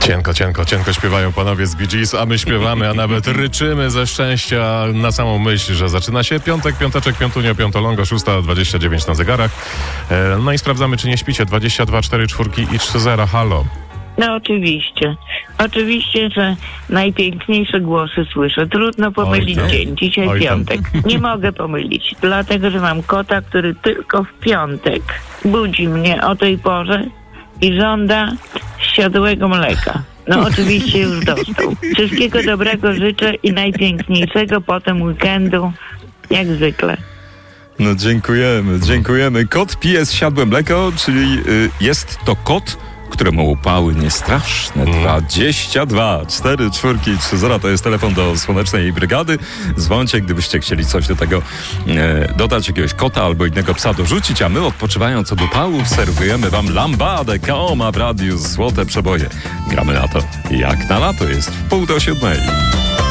Cienko śpiewają panowie z Bee Gees, a my śpiewamy, a nawet ryczymy ze szczęścia na samą myśl, że zaczyna się piąteczek, piątunio, piątolongo, 6:29 na zegarach. No i sprawdzamy, czy nie śpicie. 22, 4, 4 i 3-0. Halo. No oczywiście. Oczywiście, że najpiękniejsze głosy słyszę. Trudno pomylić dzień. Dzisiaj piątek. Nie mogę pomylić, dlatego że mam kota, który tylko w piątek budzi mnie o tej porze i żąda siodłego mleka. No oczywiście już dostał. Wszystkiego dobrego życzę i najpiękniejszego potem weekendu, jak zwykle. No dziękujemy. Kot pije zsiadłe mleko, czyli jest to kot, któremu upały niestraszne. 22 4 4 3 0 to jest telefon do Słonecznej Brygady. Dzwońcie, gdybyście chcieli coś do tego dodać, jakiegoś kota albo innego psa dorzucić, a my, odpoczywając od upałów, serwujemy wam lambadę Kaoma w radiu, złote przeboje. Gramy na to jak na lato, jest 6:30.